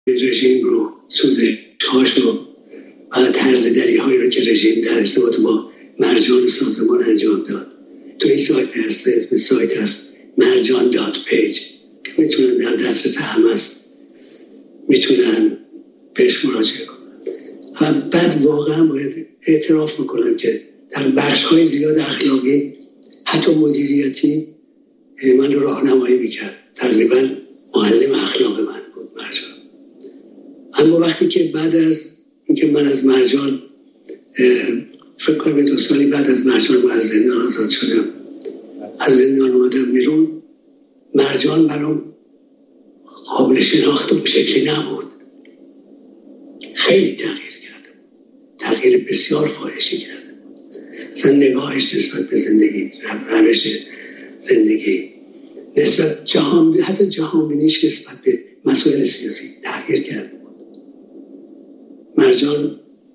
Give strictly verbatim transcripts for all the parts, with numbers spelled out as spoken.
رژیم رو، سوزش‌هاش رو و طرزدری هایی رو که رژیم در ارتباط با مرجان سازمان انجام داد. تو این سایت هست، اسم سایت هست مرجان دات پیج که میتونن در دسترس همه است، میتونن بهش مراجعه کنن. و بعد واقعا باید اعتراف میکنم که در بخش های زیاد اخلاقی حتی مدیریتی من رو راهنمایی میکرد. تقریبا معلم اخلاق من بود مرجان. اما وقتی که بعد از اینکه من از مرجان فکر کنم دو سالی بعد از مرجان من از زندان آزاد شدم، از زندان اومدم بیرون، مرجان برام قابل شناخت و شکلی نبود. خیلی تغییر کرده بود، تغییر بسیار فاحشی کرده بود. اصلا نگاهش نسبت به زندگی، روش زندگی، نسبت جهان، حتی جهان بینیش نسبت به مسائل سیاسی تغییر کرده بود. مرجان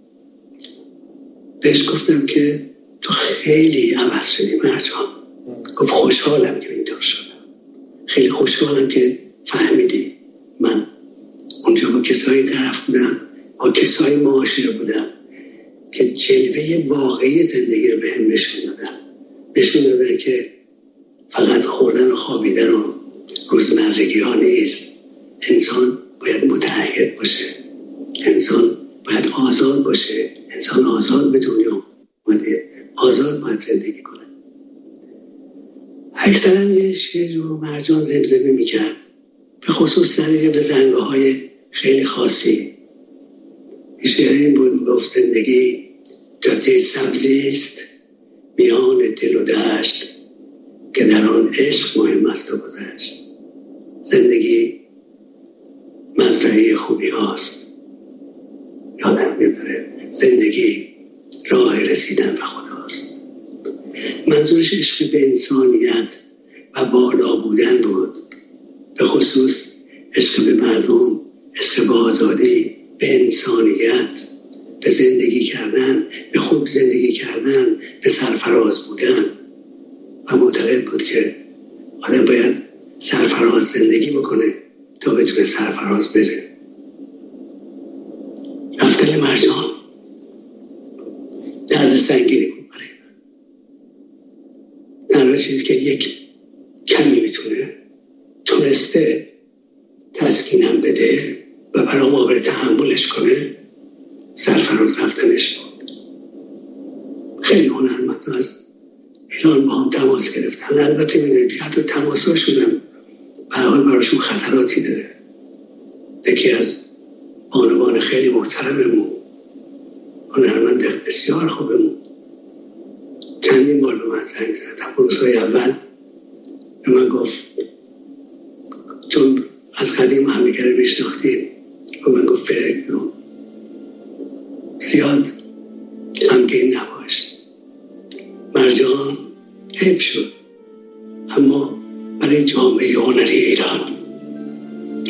بهش گفتم که تو خیلی عوض شدی مرجان. گفت خوشحالم که اینطور شدم، خیلی خوشحالم که فهمیدی من اونجا با کسایی طرف بودم، با کسایی معاشر بودم که جلوه واقعی زندگی رو به هم نشون دادن. نشون دادن که فقط خوردن و خوابیدن و روزمرگی ها نیست. انسان باید متعهد باشه، انسان باید آزاد باشه، انسان آزاد به دنیا اومده، آزاد باید زندگی کنه. اکثرا یه شعر رو مرجان زمزمه میکرد، به خصوص سر به زنگه های خیلی خاصی. این شعر این بود، گفت زندگی جاده سبزی است میان دل و دشت که در آن عشق مهم است و گذشت. زندگی مزرعه خوبی هاست، یادم میادره زندگی راه رسیدن به خداست. منظورش عشق به انسانیت و بالا بودن بود، به خصوص عشق به مردم، عشق به آزادی، به انسانیت، به زندگی کردن، به خوب زندگی کردن، به سرفراز بودن. و معتقد بود که آدم باید سرفراز زندگی بکنه تا بتونه سرفراز بره. رفتن مرجان درد سنگینی بود برای من. تنها چیزی که یک کمی میتونه تونسته تسکینم بده و برام قابل تحملش کنه سرفراز رفتنش بود. خیلی هنرمند از ایران با هم تماس گرفتن. البته میدونید که حتی تماساشون هم به حال براشون خطراتی داره. یکی از بانوان خیلی محترممون، هنرمند بسیار خوبمون، چندین بار به من زنگ زد. روزهای اول به من گفت، چون از قدیم همدیگه رو میشناختیم، به من گفت فرگزون زیاد غمگین نباش، مرجان حیف شد، اما برای جامعه هنری ایران